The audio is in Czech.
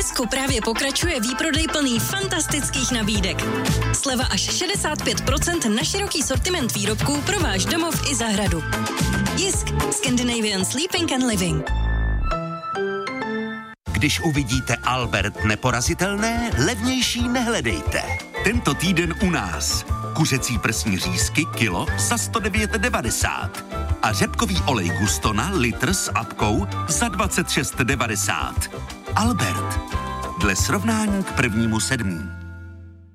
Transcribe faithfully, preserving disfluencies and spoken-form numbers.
Jisku právě pokračuje výprodej plný fantastických nabídek. Sleva až šedesát pět procent na široký sortiment výrobků pro váš domov i zahradu. Jisk. Scandinavian Sleeping and Living. Když uvidíte Albert neporazitelné, levnější nehledejte. Tento týden u nás. Kuřecí prsní řízky kilo za sto devět devadesát. A řepkový olej Gustona litr s apkou za dvacet šest devadesát. Albert. Dle srovnání k prvnímu sedmí.